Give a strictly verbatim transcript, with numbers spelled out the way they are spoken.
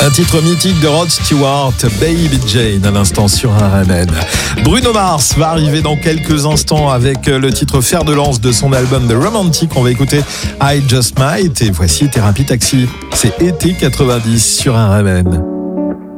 Un titre mythique de Rod Stewart, Baby Jane, à l'instant sur R M N. Bruno Mars va arriver dans quelques instants avec le titre fer de lance de son album The Romantic. On va écouter I Just Might et voici Thérapie Taxi. C'est été quatre-vingt-dix sur R M N.